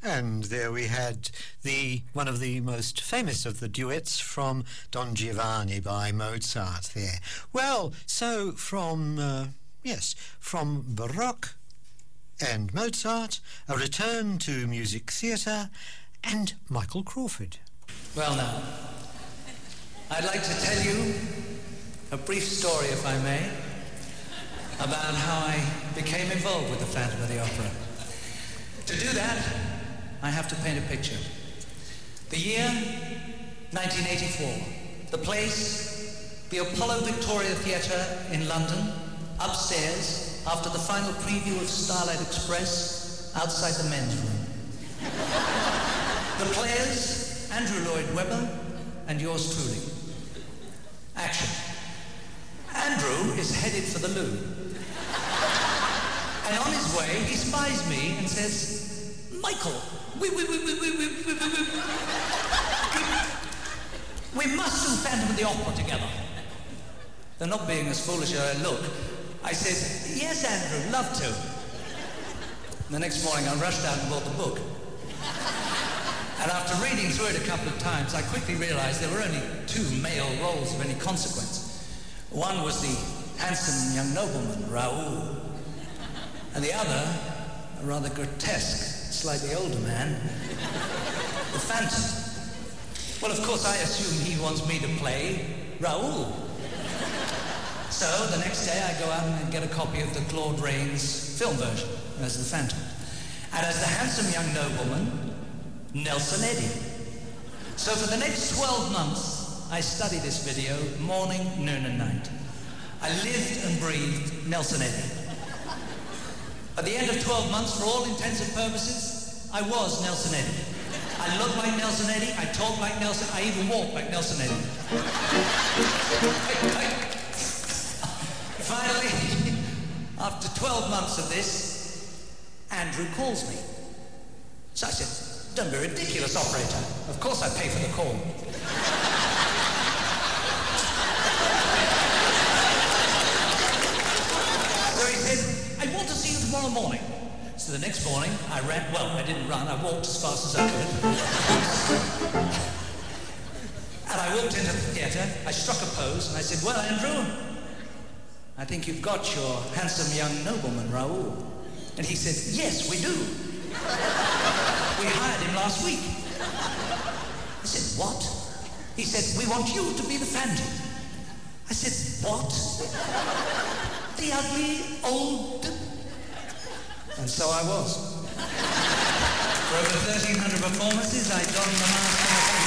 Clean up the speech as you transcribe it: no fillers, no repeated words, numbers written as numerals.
And there we had one of the most famous of the duets from Don Giovanni by Mozart there. Well, so from Baroque and Mozart, a return to music theatre, and Michael Crawford. Well now, I'd like to tell you a brief story, if I may, about how I became involved with the Phantom of the Opera. To do that, I have to paint a picture. The year, 1984. The place, the Apollo Victoria Theatre in London, upstairs, after the final preview of Starlight Express, outside the men's room. The players, Andrew Lloyd Webber and yours truly. Action. Andrew is headed for the loo. And on his way, he spies me and says, Michael, we must do Phantom of the Opera together. Though not being as foolish as I look, I said, yes, Andrew, love to. The next morning, I rushed out and bought the book. And after reading through it a couple of times, I quickly realized there were only two male roles of any consequence. One was the handsome young nobleman, Raoul, and the other, a rather grotesque, slightly older man, the Phantom. Well, of course, I assume he wants me to play Raoul. So the next day, I go out and get a copy of the Claude Rains film version as the Phantom. And as the handsome young nobleman, Nelson Eddy. So for the next 12 months, I studied this video morning, noon and night. I lived and breathed Nelson Eddy. At the end of 12 months, for all intents and purposes, I was Nelson Eddy. I looked like Nelson Eddy, I talked like Nelson, I even walked like Nelson Eddy. Finally, after 12 months of this, Andrew calls me. So I said, don't be ridiculous, operator. Of course I pay for the call. So he said, I want to see you tomorrow morning. So the next morning, I ran. Well, I didn't run. I walked as fast as I could. And I walked into the theatre. I struck a pose, and I said, well, Andrew, I think you've got your handsome young nobleman, Raoul. And he said, yes, we do. We hired him last week. I said, what? He said, we want you to be the Phantom. I said, what? The ugly old... And so I was. For over 1,300 performances, I donned the mask